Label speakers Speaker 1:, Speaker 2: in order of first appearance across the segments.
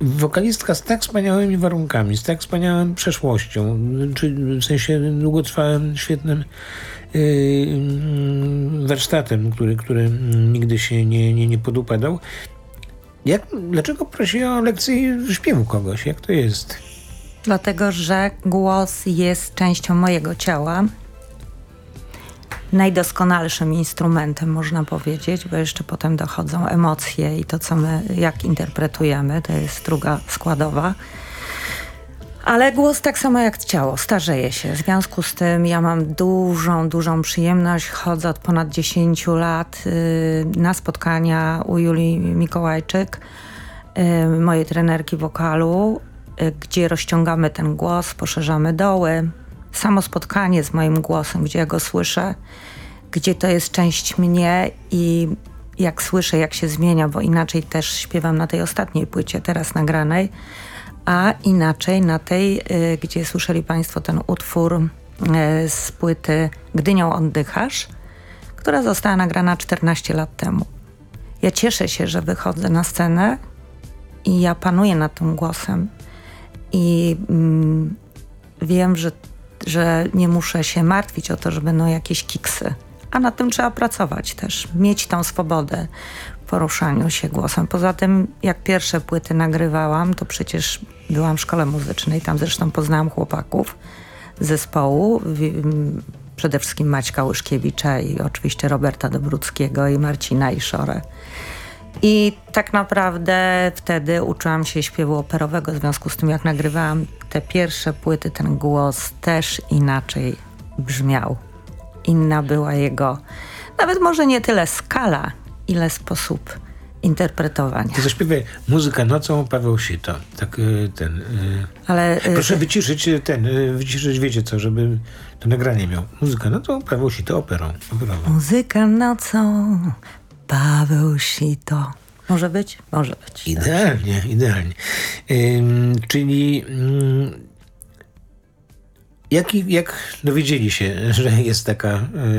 Speaker 1: wokalistka z tak wspaniałymi warunkami, z tak wspaniałą przeszłością, czy w sensie długotrwałym, świetnym warsztatem, który nigdy się nie podupadał. Dlaczego prosi o lekcję śpiewu kogoś? Jak to jest?
Speaker 2: Dlatego, że głos jest częścią mojego ciała. Najdoskonalszym instrumentem, można powiedzieć, bo jeszcze potem dochodzą emocje i to, co my, jak interpretujemy, to jest druga składowa. Ale głos tak samo jak ciało, starzeje się. W związku z tym ja mam dużą przyjemność. Chodzę od ponad 10 lat na spotkania u Julii Mikołajczyk, mojej trenerki wokalu, gdzie rozciągamy ten głos, poszerzamy doły. Samo spotkanie z moim głosem, gdzie ja go słyszę, gdzie to jest część mnie i jak słyszę, jak się zmienia, bo inaczej też śpiewam na tej ostatniej płycie, teraz nagranej, a inaczej na tej, gdzie słyszeli Państwo ten utwór z płyty Gdy nią oddychasz, która została nagrana 14 lat temu. Ja cieszę się, że wychodzę na scenę i ja panuję nad tym głosem i wiem, że nie muszę się martwić o to, że będą jakieś kiksy. A nad tym trzeba pracować też. Mieć tą swobodę w poruszaniu się głosem. Poza tym, jak pierwsze płyty nagrywałam, to przecież byłam w szkole muzycznej. Tam zresztą poznałam chłopaków z zespołu. Przede wszystkim Maćka Łyszkiewicza i oczywiście Roberta Dobruckiego i Marcina Iszorę. I tak naprawdę wtedy uczyłam się śpiewu operowego, w związku z tym jak nagrywałam te pierwsze płyty, ten głos też inaczej brzmiał. Inna była jego, nawet może nie tyle skala, ile sposób interpretowania.
Speaker 1: To zaśpiewaj Muzyka nocą, Paweł Sito. Tak, Ale proszę wyciszyć wiecie co, żeby to nagranie miał. Muzyka nocą, Paweł Sito, operową.
Speaker 2: Muzyka nocą, Paweł Sito. Może być? Może być.
Speaker 1: Idealnie. Czyli jak dowiedzieli się, że jest taka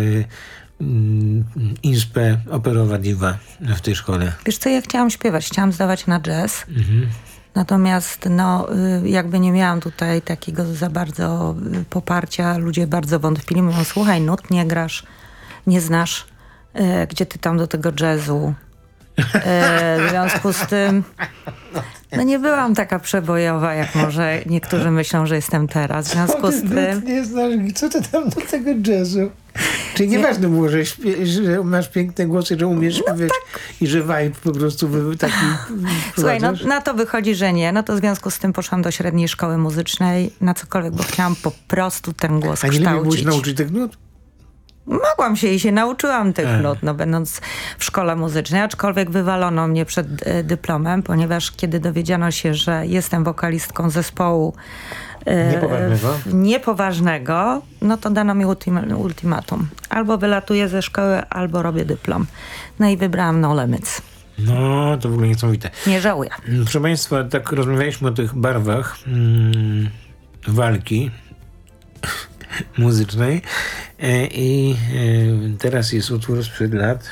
Speaker 1: inspe operowa diwa w tej szkole?
Speaker 2: Wiesz co, ja chciałam śpiewać, chciałam zdawać na jazz. Natomiast jakby nie miałam tutaj takiego za bardzo poparcia. Ludzie bardzo wątpili. Mówią, słuchaj, nut nie grasz, nie znasz. Gdzie ty tam do tego jazzu? W związku z tym nie byłam taka przebojowa, jak może niektórzy myślą, że jestem teraz. W związku z tym...
Speaker 1: Nie znasz, co ty tam do tego jazzu? Czyli nieważne było, że masz piękne głosy, że umiesz śpiewać i że vibe po prostu taki...
Speaker 2: Słuchaj, na to wychodzi, że nie. No to w związku z tym poszłam do średniej szkoły muzycznej na cokolwiek, bo chciałam po prostu ten głos kształcić.
Speaker 1: A nie byłeś nauczyć tych nut?
Speaker 2: Mogłam się i się nauczyłam tych nut, będąc w szkole muzycznej, aczkolwiek wywalono mnie przed dyplomem, ponieważ kiedy dowiedziano się, że jestem wokalistką zespołu niepoważnego, no to dano mi ultimatum. Albo wylatuję ze szkoły, albo robię dyplom. No i wybrałam No Limits.
Speaker 1: No, to w ogóle niesamowite.
Speaker 2: Nie żałuję.
Speaker 1: Proszę Państwa, tak rozmawialiśmy o tych barwach walki muzycznej i teraz jest utwór sprzed lat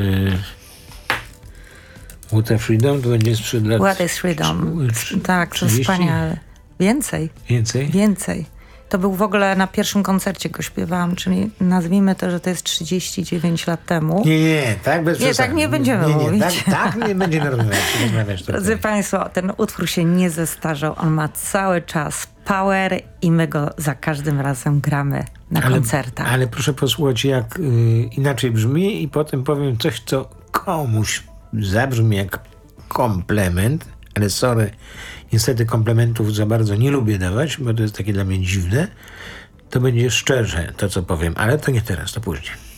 Speaker 1: What is Freedom? To będzie sprzed lat...
Speaker 2: What is Freedom? Tak, to wspaniale. Więcej. To był w ogóle na pierwszym koncercie go śpiewałam, czyli nazwijmy to, że to jest 39 lat temu.
Speaker 1: Nie, tak bez przesady.
Speaker 2: Nie, tak nie będziemy mówić.
Speaker 1: Tak nie będziemy rozmawiać.
Speaker 2: Drodzy Państwo, ten utwór się nie zestarzał. On ma cały czas power i my go za każdym razem gramy na koncertach. Ale
Speaker 1: proszę posłuchać, jak inaczej brzmi i potem powiem coś, co komuś zabrzmi jak komplement, ale sorry, niestety komplementów za bardzo nie lubię dawać, bo to jest takie dla mnie dziwne. To będzie szczerze to, co powiem, ale to nie teraz, to później.